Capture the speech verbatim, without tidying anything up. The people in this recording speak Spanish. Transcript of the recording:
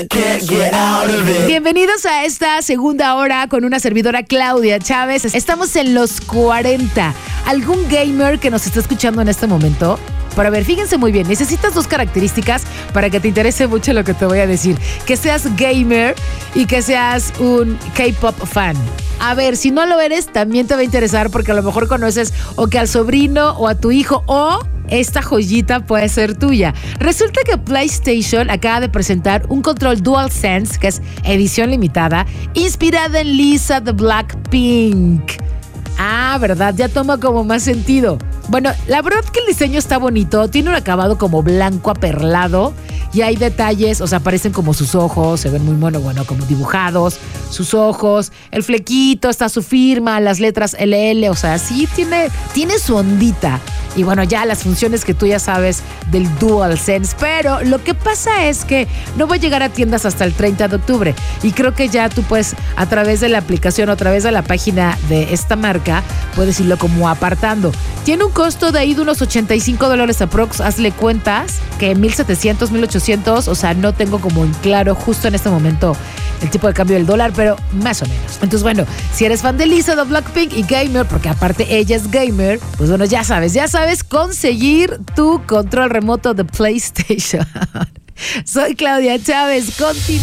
Can't get out of it. Bienvenidos a esta segunda hora con una servidora Claudia Chávez. Estamos en los cuarenta. ¿Algún gamer que nos está escuchando en este momento? Pero a ver, fíjense muy bien, necesitas dos características para que te interese mucho lo que te voy a decir. Que seas gamer y que seas un K-pop fan. A ver, si no lo eres, también te va a interesar porque a lo mejor conoces o que al sobrino o a tu hijo o esta joyita puede ser tuya. Resulta que PlayStation acaba de presentar un control DualSense, que es edición limitada, inspirada en Lisa de Blackpink. Ah, ¿verdad? Ya toma como más sentido. Bueno, la verdad que el diseño está bonito, tiene un acabado como blanco aperlado y hay detalles, o sea, parecen como sus ojos, se ven muy bueno, bueno, como dibujados, sus ojos, el flequito, está su firma, las letras L L, o sea, sí tiene, tiene su ondita. Y bueno, ya las funciones que tú ya sabes del DualSense, pero lo que pasa es que no va a llegar a tiendas hasta el treinta de octubre y creo que ya tú puedes a través de la aplicación o a través de la página de esta marca, puedes irlo como apartando. Tiene un costo de ahí de unos ochenta y cinco dólares aprox, hazle cuentas, que mil setecientos, mil ochocientos, o sea, no tengo como en claro justo en este momento el tipo de cambio del dólar, pero más o menos. Entonces, bueno, si eres fan de Lisa de Blackpink y gamer, porque aparte ella es gamer, pues bueno, ya sabes, ya sabes conseguir tu control remoto de PlayStation. Soy Claudia Chávez, continúa.